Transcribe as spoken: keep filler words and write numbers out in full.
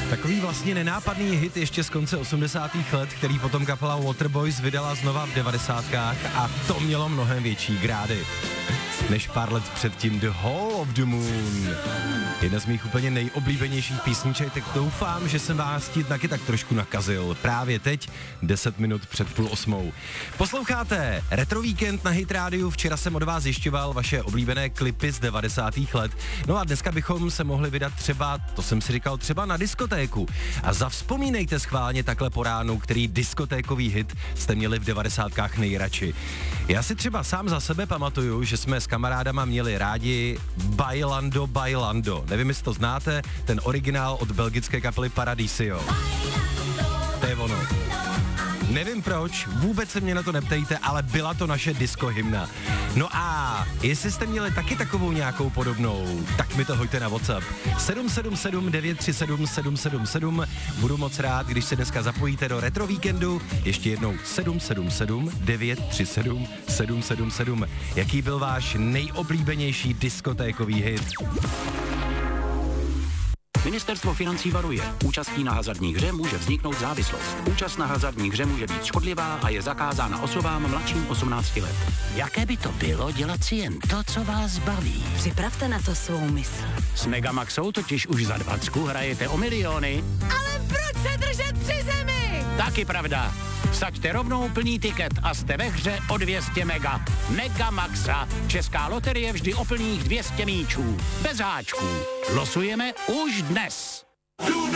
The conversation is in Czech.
Takový vlastně nenápadný hit ještě z konce osmdesátých let, který potom kapela Waterboys vydala znova v devadesátkách a to mělo mnohem větší grády než pár let předtím The Hall of the Moon. Jedna z mých úplně nejoblíbenějších písniček, tak doufám, že jsem vás tím taky tak trošku nakazil. Právě teď, deset minut před půl osmou. Posloucháte Retro Víkend na Hit Rádiu, včera jsem od vás zjišťoval vaše oblíbené klipy z devadesátých let. No a dneska bychom se mohli vydat třeba, to jsem si říkal, třeba na diskotéku. A zavzpomínejte schválně takhle po ránu, který diskotékový hit jste měli v devadesátkách nejradši. Já si třeba sám za sebe pamatuju, že jsme s kamarádama měli rádi Bailando Bailando. Nevím, jestli to znáte, ten originál od belgické kapely Paradiso. To je ono. Nevím proč, vůbec se mě na to neptejte, ale byla to naše disco hymna. No a jestli jste měli taky takovou nějakou podobnou, tak mi to hoďte na WhatsApp. sedm sedm sedm devět tři sedm sedm sedm sedm. Budu moc rád, když se dneska zapojíte do Retro Víkendu. Ještě jednou sedm sedm sedm devět tři sedm sedm sedm sedm. Jaký byl váš nejoblíbenější diskotékový hit? Ministerstvo financí varuje. Účastí na hazardní hře může vzniknout závislost. Účast na hazardní hře může být škodlivá a je zakázána osobám mladším osmnácti let. Jaké by to bylo dělat si jen to, co vás baví? Připravte na to svou mysl. S Megamaxou totiž už za dvacku hrajete o miliony. Ale proč se držet při zemi? Taky pravda. Vsaďte rovnou plný tiket a jste ve hře o dvě stě mega. Megamaxa. Česká loterie vždy o plných dvě stě míčů. Bez háčků. Losujeme už dnes.